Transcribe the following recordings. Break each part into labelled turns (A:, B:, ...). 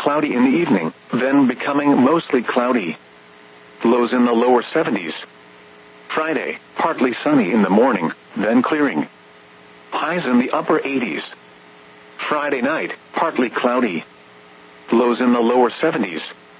A: cloudy in the evening, then becoming mostly cloudy. Lows in the lower 70s. Friday, partly sunny in the morning, then clearing. Highs in the upper 80s. Friday night, partly cloudy. Lows in the lower 70s.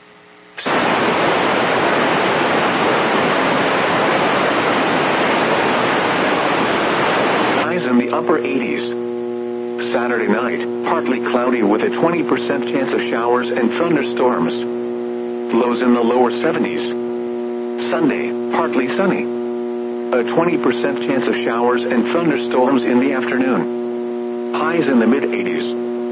A: Highs in the upper 80s. Saturday night, partly cloudy with a 20% chance of showers and thunderstorms. Lows in the lower 70s. Sunday, partly sunny. A 20% chance of showers and thunderstorms in the afternoon. Highs in the mid-80s.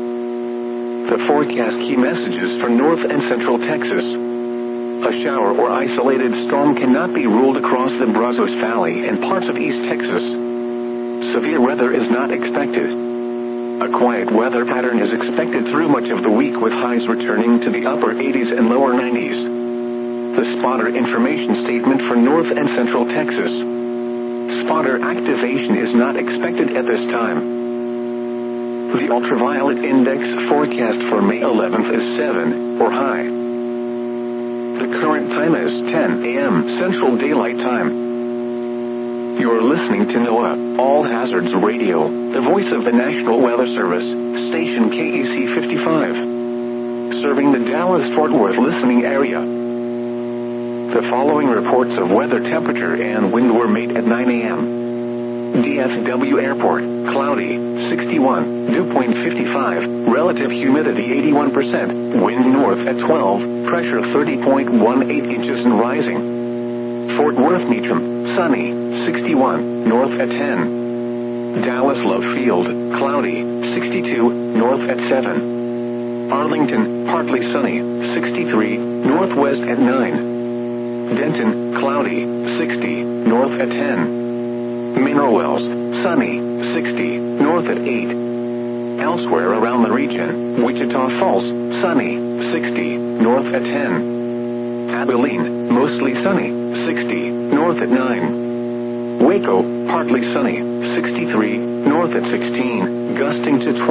A: The forecast key messages for North and Central Texas. A shower or isolated storm cannot be ruled across the Brazos Valley and parts of East Texas. Severe weather is not expected. A quiet weather pattern is expected through much of the week with highs returning to the upper 80s and lower 90s. The spotter information statement for North and Central Texas. Spotter activation is not expected at this time. The ultraviolet index forecast for May 11th is 7, or high. The current time is 10 a.m. Central Daylight Time. You are listening to NOAA All Hazards Radio, the voice of the National Weather Service, station KEC 55, serving the Dallas-Fort Worth listening area. The following reports of weather, temperature, and wind were made at 9 a.m. DFW Airport, cloudy, 61, dew point 55, relative humidity 81%, wind north at 12, pressure 30.18 inches and rising. Fort Worth Meacham, sunny, 61, north at 10. Dallas Love Field, cloudy, 62, north at 7. Arlington, partly sunny, 63, northwest at 9. Denton, cloudy, 60, north at 10. Mineral Wells, sunny, 60, north at 8. Elsewhere around the region, Wichita Falls, sunny, 60, north at 10. Abilene, mostly sunny, 60, north at 9. Waco, partly sunny, 63, north at 16, gusting to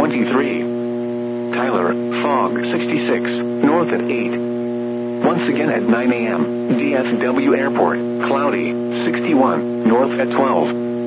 A: 23. Tyler, fog, 66, north at 8. Once again at 9 a.m., DFW Airport, cloudy, 61, north at 12.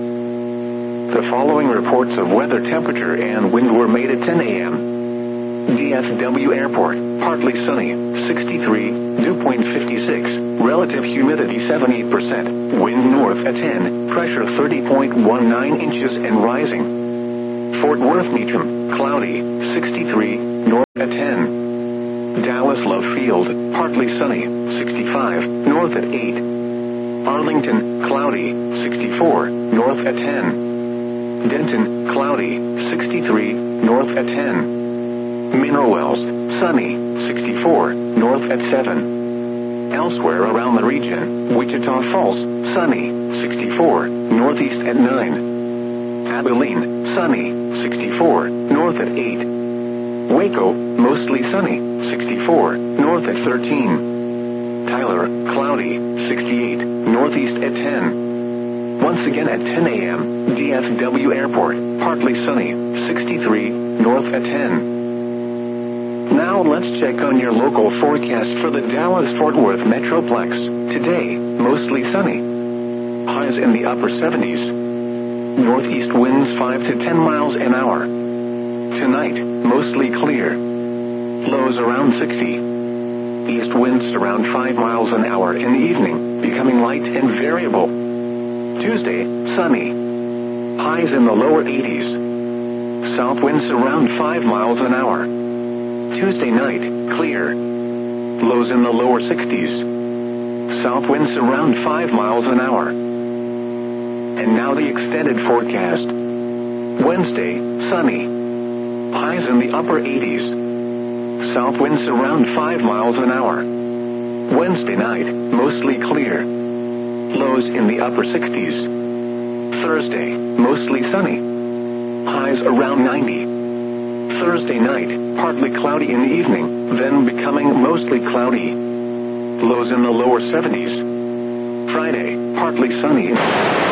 A: The following reports of weather, temperature, and wind were made at 10 a.m. DFW Airport, partly sunny, 63, dew point 56, relative humidity 78%, wind north at 10, pressure 30.19 inches and rising. Fort Worth Meacham, cloudy, 63, north at 10. Dallas Love Field, partly sunny, 65, north at 8. Arlington, cloudy, 64, north at 10. Denton, cloudy, 63, north at 10. Mineral Wells, sunny, 64, north at 7. Elsewhere around the region, Wichita Falls, sunny, 64, northeast at 9. Abilene, sunny, 64, north at 8. Waco, mostly sunny, 64, north at 13. Tyler, cloudy, 68, northeast at 10. Once again at 10 a.m., DFW Airport, partly sunny, 63, north at 10. Now let's check on your local forecast for the Dallas-Fort Worth Metroplex. Today, mostly sunny. Highs in the upper 70s. Northeast winds 5 to 10 miles an hour. Tonight, mostly clear. Lows around 60. East winds around 5 miles an hour in the evening, becoming light and variable. Tuesday, sunny. Highs in the lower 80s. South winds around 5 miles an hour. Tuesday night, clear. Lows in the lower 60s. South winds around 5 miles an hour. And now the extended forecast. Wednesday, sunny. Highs in the upper 80s. South winds around 5 miles an hour. Wednesday night, mostly clear. Lows in the upper 60s. Thursday, mostly sunny. Highs around 90. Thursday night, partly cloudy in the evening, then becoming mostly cloudy. Lows in the lower 70s. Friday, partly sunny.